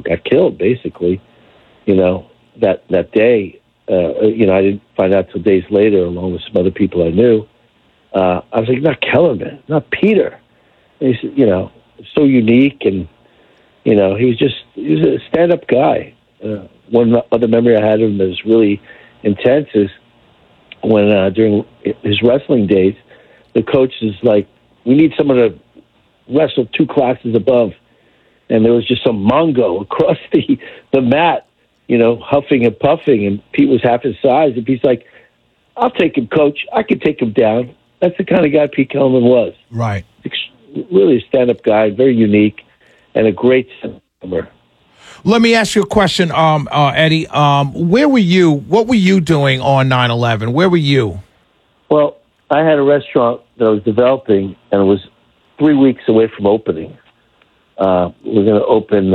got killed, basically, that day. I didn't find out till days later, along with some other people I knew. I was like, not Kellerman, not Peter. And he's, so unique, and, he was a stand-up guy. One other memory I had of him that was really intense is when during his wrestling days, the coach is like, we need someone to wrestle 2 classes above. And there was just some Mongo across the mat, huffing and puffing. And Pete was half his size. And Pete's like, I'll take him, coach. I can take him down. That's the kind of guy Pete Kellerman was. Right. Really a stand-up guy, very unique, and a great performer. Let me ask you a question, Eddie. Where were you? What were you doing on 9/11? Where were you? Well, I had a restaurant that I was developing, and it was 3 weeks away from opening. We're going to open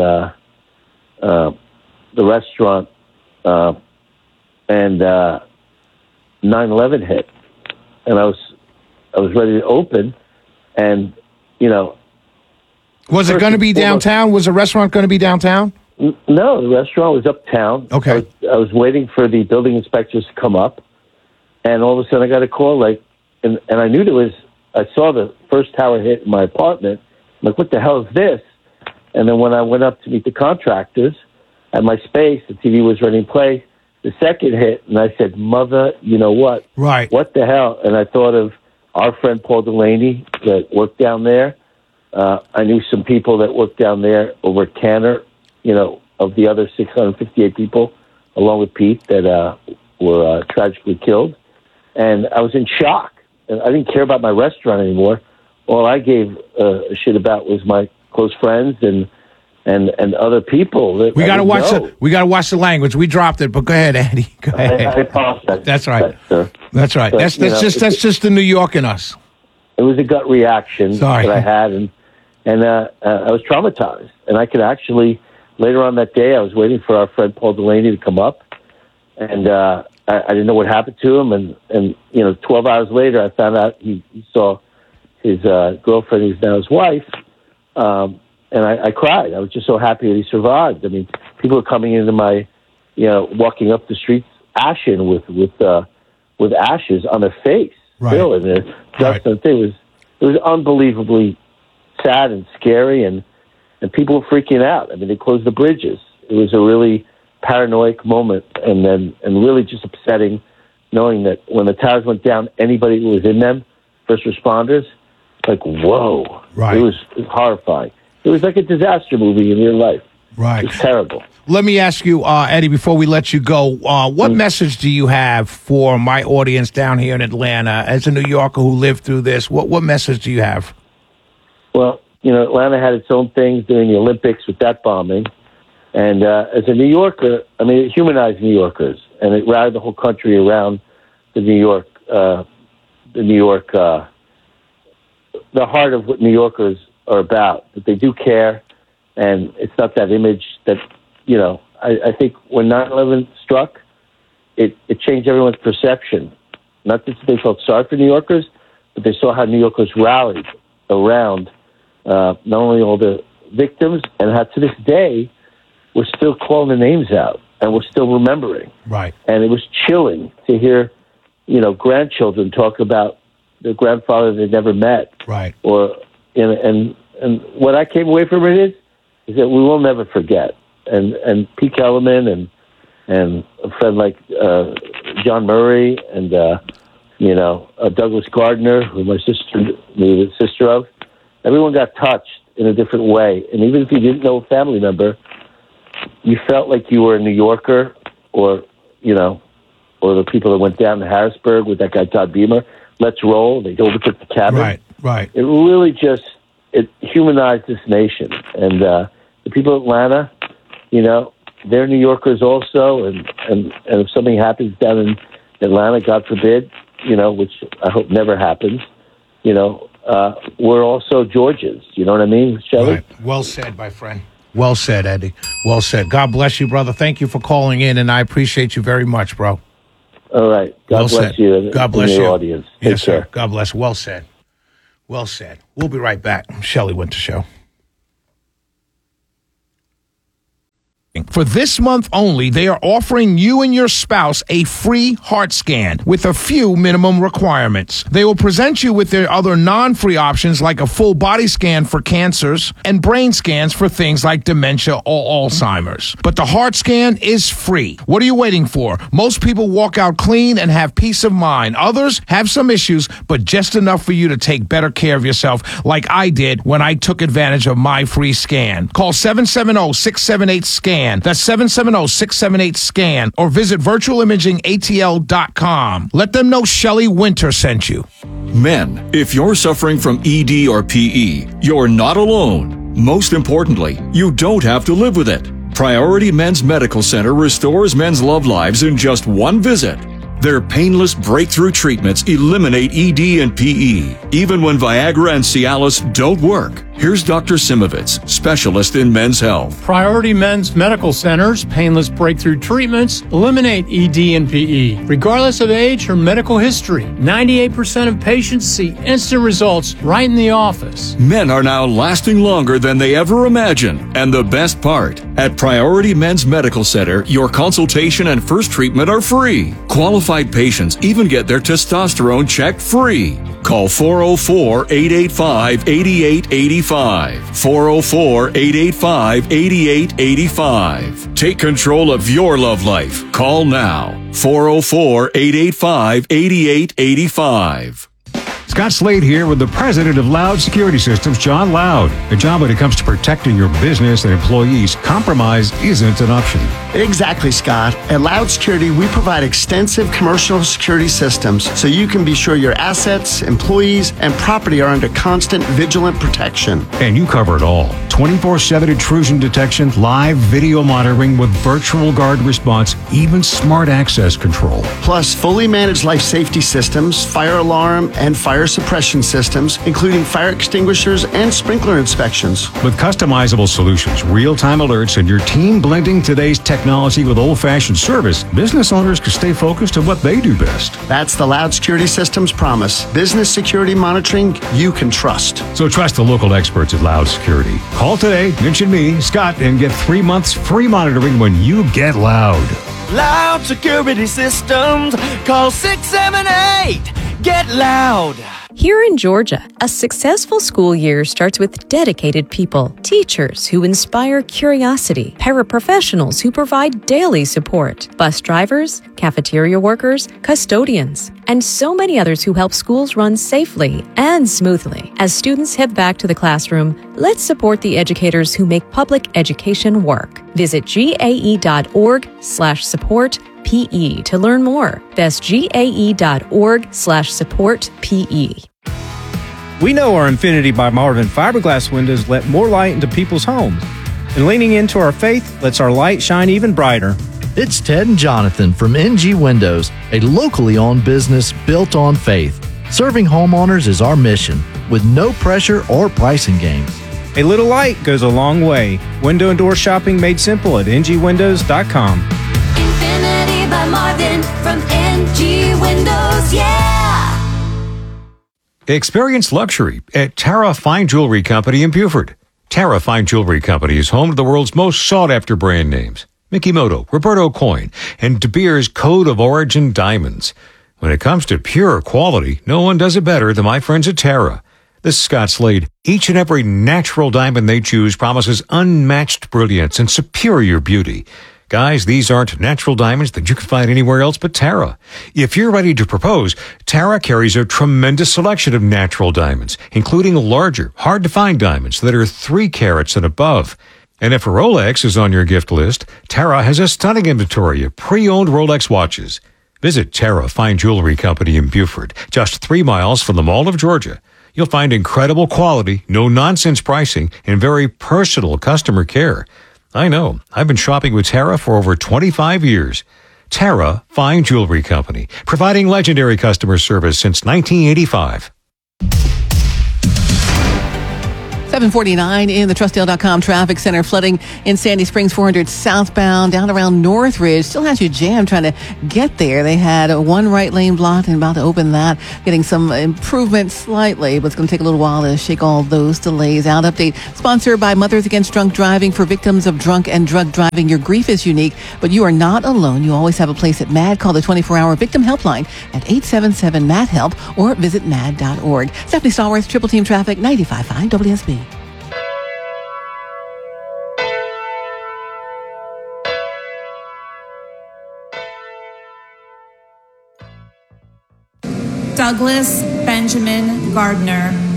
the restaurant, and 9/11 hit, and I was ready to open, and was it going to be downtown? Was the restaurant going to be downtown? No, the restaurant was uptown. Okay. I was waiting for the building inspectors to come up, and all of a sudden I got a call, and I knew I saw the first tower hit in my apartment. I'm like, what the hell is this? And then when I went up to meet the contractors at my space, the TV was ready to play. The second hit, and I said, mother, you know what? Right. What the hell? And I thought of our friend Paul Delaney that worked down there. I knew some people that worked down there over at Canner, of the other 658 people, along with Pete, that were tragically killed. And I was in shock. And I didn't care about my restaurant anymore. All I gave a shit about was my close friends and other people. That we got to watch the language. We dropped it, but go ahead, Eddie. Go ahead. I apologize. That's right. Sir. That's right. But, that's just the New York in us. It was a gut reaction that I had, and I was traumatized. And I could actually, later on that day, I was waiting for our friend Paul Delaney to come up, and I didn't know what happened to him. And 12 hours later, I found out he saw his girlfriend, who's now his wife, and I cried. I was just so happy that he survived. I mean, people were coming into my, walking up the streets ashen with ashes on their face. Right. Still, and it was unbelievably sad and scary, and people were freaking out. I mean, they closed the bridges. It was a really paranoid moment, and really just upsetting, knowing that when the towers went down, anybody who was in them, first responders, like, whoa. Right. It was horrifying. It was like a disaster movie in real life. Right. It was terrible. Let me ask you, Eddie, before we let you go, what message do you have for my audience down here in Atlanta? As a New Yorker who lived through this, what message do you have? Well, Atlanta had its own things during the Olympics with that bombing. And as a New Yorker, I mean, it humanized New Yorkers, and it rallied the whole country around the heart of what New Yorkers are about, that they do care, and it's not that image that, I think when 9/11 struck, it changed everyone's perception. Not that they felt sorry for New Yorkers, but they saw how New Yorkers rallied around not only all the victims, and how to this day, we're still calling the names out, and we're still remembering. Right. And it was chilling to hear, grandchildren talk about their grandfather they never met. Right. Or, and what I came away from it is that we will never forget. And Pete Kellerman and a friend like John Murray and Douglas Gardner, who my sister knew the sister of, everyone got touched in a different way. And even if you didn't know a family member, you felt like you were a New Yorker, or the people that went down to Harrisburg with that guy Todd Beamer. Let's roll. They overtook the cabin. Right. It really it humanized this nation, and the people of Atlanta, they're New Yorkers also, and if something happens down in Atlanta, God forbid, which I hope never happens, we're also Georgians. You know what I mean, Shelley? Right. Well said, my friend. Well said, Eddie. Well said. God bless you, brother. Thank you for calling in, and I appreciate you very much, bro. All right. God bless you. God bless your you. Audience. Yes, sir. God bless. Well said. Well said. We'll be right back. Shelley Winter Show. For this month only, they are offering you and your spouse a free heart scan with a few minimum requirements. They will present you with their other non-free options like a full body scan for cancers and brain scans for things like dementia or Alzheimer's. But the heart scan is free. What are you waiting for? Most people walk out clean and have peace of mind. Others have some issues, but just enough for you to take better care of yourself, like I did when I took advantage of my free scan. Call 770-678-SCAN. That's 770-678-SCAN. Or visit virtualimagingatl.com. Let them know Shelley Winter sent you. Men, if you're suffering from ED or PE, you're not alone. Most importantly, you don't have to live with it. Priority Men's Medical Center restores men's love lives in just one visit. Their painless breakthrough treatments eliminate ED and PE, even when Viagra and Cialis don't work. Here's Dr. Simovitz, specialist in men's health. Priority Men's Medical Center's painless breakthrough treatments eliminate ED and PE, regardless of age or medical history. 98% of patients see instant results right in the office. Men are now lasting longer than they ever imagined. And the best part, at Priority Men's Medical Center, your consultation and first treatment are free. Qualified patients even get their testosterone checked free. Call 404-885-8885. 404-885-8885. Take control of your love life. Call now. 404-885-8885. Scott Slade here with the president of Loud Security Systems, John Loud. A job when it comes to protecting your business and employees, compromise isn't an option. Exactly, Scott. At Loud Security, we provide extensive commercial security systems so you can be sure your assets, employees, and property are under constant vigilant protection. And you cover it all. 24/7 intrusion detection, live video monitoring with virtual guard response, even smart access control. Plus, fully managed life safety systems, fire alarm, and fire suppression systems, including fire extinguishers and sprinkler inspections. With customizable solutions, real-time alerts, and your team blending today's technology with old-fashioned service, business owners can stay focused on what they do best. That's the Loud Security Systems promise. Business security monitoring you can trust. So trust the local experts at Loud Security. Call today, mention me, Scott, and get 3 months free monitoring when you get loud. Loud Security Systems. Call 678-GET-LOUD. Here in Georgia, a successful school year starts with dedicated people, teachers who inspire curiosity, paraprofessionals who provide daily support, bus drivers, cafeteria workers, custodians, and so many others who help schools run safely and smoothly. As students head back to the classroom, let's support the educators who make public education work. Visit gae.org/support PE to learn more. That's gae.org/support PE. We know our Infinity by Marvin fiberglass windows let more light into people's homes. And leaning into our faith lets our light shine even brighter. It's Ted and Jonathan from NG Windows, a locally owned business built on faith. Serving homeowners is our mission, with no pressure or pricing games. A little light goes a long way. Window and door shopping made simple at ngwindows.com. Infinity by Marvin from NG Windows, yeah! Experience luxury at Tara Fine Jewelry Company in Buford. Tara Fine Jewelry Company is home to the world's most sought-after brand names, Mikimoto, Roberto Coin, and De Beers Code of Origin Diamonds. When it comes to pure quality, no one does it better than my friends at Tara. This is Scott Slade. Each and every natural diamond they choose promises unmatched brilliance and superior beauty. Guys, these aren't natural diamonds that you can find anywhere else but Tara. If you're ready to propose, Tara carries a tremendous selection of natural diamonds, including larger, hard-to-find diamonds that are 3 carats and above. And if a Rolex is on your gift list, Tara has a stunning inventory of pre-owned Rolex watches. Visit Tara Fine Jewelry Company in Buford, just 3 miles from the Mall of Georgia. You'll find incredible quality, no-nonsense pricing, and very personal customer care. I know. I've been shopping with Tara for over 25 years. Tara Fine Jewelry Company, providing legendary customer service since 1985. 749 in the Trustdale.com traffic center. Flooding in Sandy Springs, 400 southbound, down around Northridge. Still has you jammed trying to get there. They had one right lane blocked and about to open that. Getting some improvement slightly, but it's going to take a little while to shake all those delays out. Update sponsored by Mothers Against Drunk Driving. For victims of drunk and drug driving, your grief is unique, but you are not alone. You always have a place at MAD. Call the 24-hour victim helpline at 877-MAD-HELP or visit mad.org. Stephanie Stallworth, Triple Team Traffic, 95.5 WSB. Douglas Benjamin Gardner,